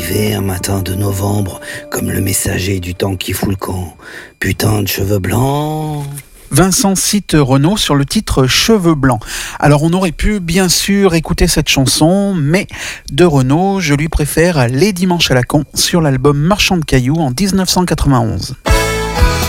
arrivé un matin de novembre, comme le messager du temps qui fout le camp. Putain de cheveux blancs. Vincent cite Renaud sur le titre Cheveux blancs. Alors on aurait pu bien sûr écouter cette chanson, mais de Renaud, je lui préfère Les Dimanches à la con sur l'album Marchand de cailloux en 1991.